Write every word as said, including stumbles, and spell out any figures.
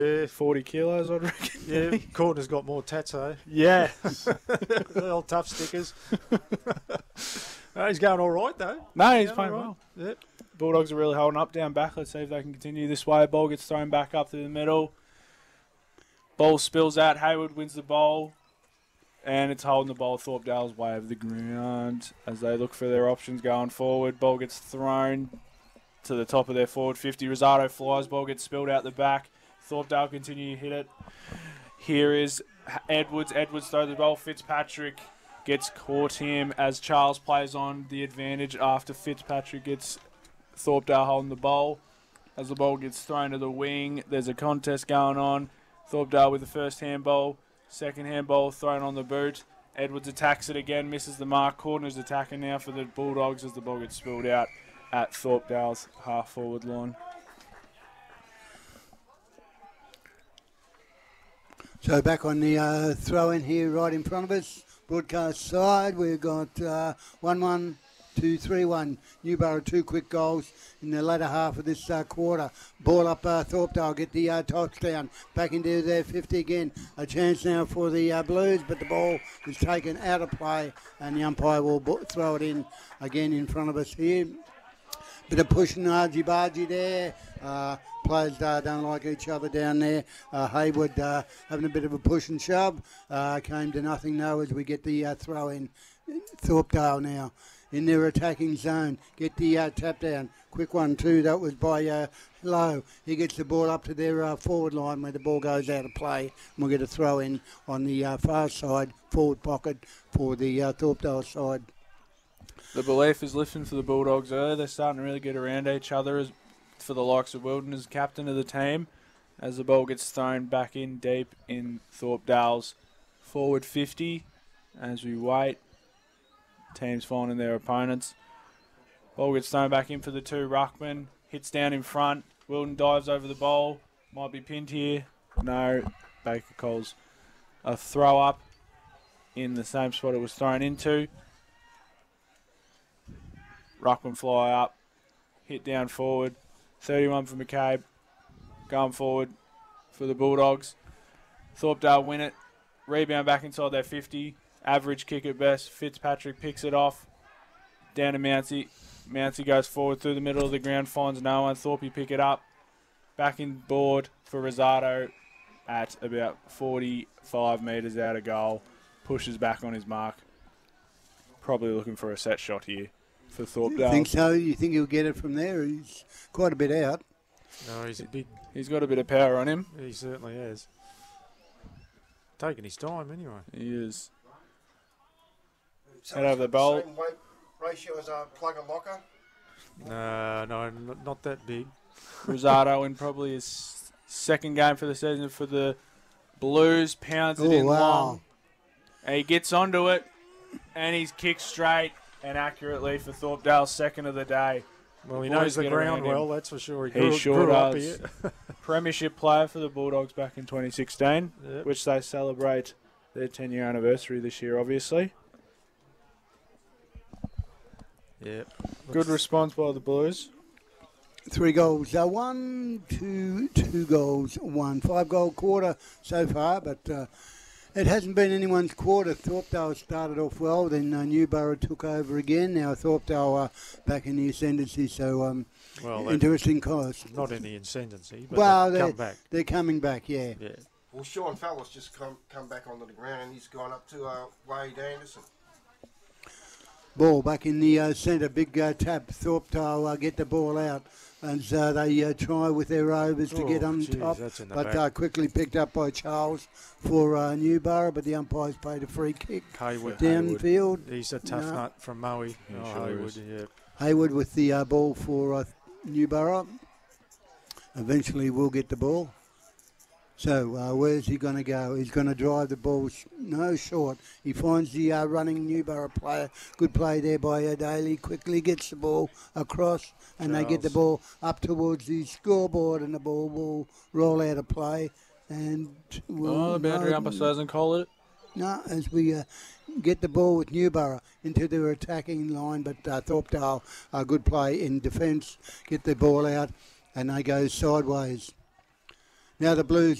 Yeah. forty kilos, I'd reckon. Yeah, Corner's got more tats, eh? Yeah. The old tough stickers. No, he's going all right, though. No, he's Going playing all well. right. Yep. Bulldogs are really holding up down back. Let's see if they can continue this way. Ball gets thrown back up through the middle. Ball spills out. Hayward wins the ball. And it's holding the ball Thorpedale's way over the ground as they look for their options going forward. Ball gets thrown to the top of their forward fifty. Rosado flies. Ball gets spilled out the back. Thorpedale continue to hit it. Here is Edwards. Edwards throws the ball. Fitzpatrick gets caught him as Charles plays on the advantage after Fitzpatrick gets Thorpedale holding the ball. As the ball gets thrown to the wing, there's a contest going on. Thorpedale with the first handball. Second handball thrown on the boot. Edwards attacks it again, misses the mark. Corner's attacking now for the Bulldogs as the ball gets spilled out at Thorpedale's half-forward line. So back on the uh, throw-in here right in front of us. Broadcast side, we've got uh, one one, two three one. Newborough, two quick goals in the latter half of this uh, quarter. Ball up uh, Thorpedale, get the uh, touchdown. Back into their fifty again. A chance now for the uh, Blues, but the ball is taken out of play and the umpire will bo- throw it in again in front of us here. Bit of pushing argy-bargy there. Uh, players uh, don't like each other down there. Uh, Hayward uh, having a bit of a push and shove. Uh, came to nothing though as we get the uh, throw in. Thorpedale now in their attacking zone. Get the uh, tap down. Quick one too. That was by uh, Lowe. He gets the ball up to their uh, forward line where the ball goes out of play. And we'll get a throw in on the uh, far side, forward pocket for the uh, Thorpedale side. The belief is lifting for the Bulldogs early. They're starting to really get around each other as for the likes of Wilden as captain of the team as the ball gets thrown back in deep in Thorpedale's forward fifty as we wait. Teams finding their opponents. Ball gets thrown back in for the two. Ruckman hits down in front. Wilden dives over the ball. Might be pinned here. No. Baker calls a throw up in the same spot it was thrown into. Ruckman fly up. Hit down forward. thirty-one for McCabe. Going forward for the Bulldogs. Thorpedale win it. Rebound back inside their fifty. Average kick at best. Fitzpatrick picks it off. Down to Mouncey. Mouncey goes forward through the middle of the ground. Finds no one. Thorpe pick it up. Back in board for Rosado at about forty-five metres out of goal. Pushes back on his mark. Probably looking for a set shot here for Thorpedale. You think so? You think he'll get it from there? He's quite a bit out. No, he's a big... He's got a bit of power on him. He certainly has. Taking his time anyway. He is. So Head over the bowl. Same weight ratio as a plug and locker? No, no, n- not that big. Rosado in probably his second game for the season for the Blues. Pounds it Oh, in wow. long. And he gets onto it. And he's kicked straight and accurately for Thorpedale's second of the day. Well, he Boys knows the get ground around him. well, that's for sure. He, He grew, sure grew up does. here. Premiership player for the Bulldogs back in twenty sixteen, Yep. which they celebrate their ten-year anniversary this year, obviously. Yep. Good response by the Blues. Three goals, uh, one, two, two goals, one. Five goal quarter so far, but uh, it hasn't been anyone's quarter. Thorpedale started off well, then uh, Newborough took over again. Now Thorpedale uh, back in the ascendancy, so um, Well, they- interesting cause. not in the ascendancy, but Well, they've they're, come back. they're coming back, yeah. Yeah. Well, Sean Fallis just come come back onto the ground and he's gone up to uh, Wade Anderson. Ball back in the uh, centre, big uh, tap. Thorpedale uh, get the ball out. And uh, they uh, try with their overs to Oh, get on geez, top, that's in the but back. uh, quickly picked up by Charles for uh, Newborough, but the umpires paid a free kick Hayward. downfield. He's a tough No. nut from Maui. He oh, sure Hayward, is. yeah. Hayward with the uh, ball for uh, Newborough. Eventually we'll get the ball. So uh, where's he going to go? He's going to drive the ball, sh- no short. He finds the uh, running Newborough player. Good play there by uh, Daly. Quickly gets the ball across, and they get the Charles. ball up towards the scoreboard, and the ball will roll out of play. And we'll Oh, the boundary know- umpire doesn't call it. No, as we uh, get the ball with Newborough into their attacking line, but uh, Thorpedale, a good play in defence, get the ball out, and they go sideways. Now the Blues